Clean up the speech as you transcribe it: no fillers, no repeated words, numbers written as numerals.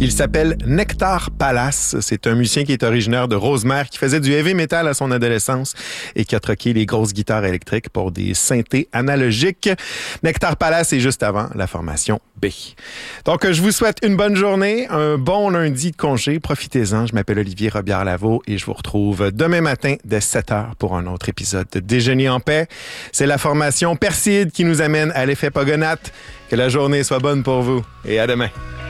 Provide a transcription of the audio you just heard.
Il s'appelle Nectar Palace. C'est un musicien qui est originaire de Rosemère, qui faisait du heavy metal à son adolescence et qui a troqué les grosses guitares électriques pour des synthés analogiques. Nectar Palace est juste avant la formation B. Donc, je vous souhaite une bonne journée, un bon lundi de congé. Profitez-en. Je m'appelle Olivier Robillard-Lavaux et je vous retrouve demain matin dès 7h pour un autre épisode de Déjeuner en paix. C'est la formation Perside qui nous amène à l'effet Pogonath. Que la journée soit bonne pour vous et à demain.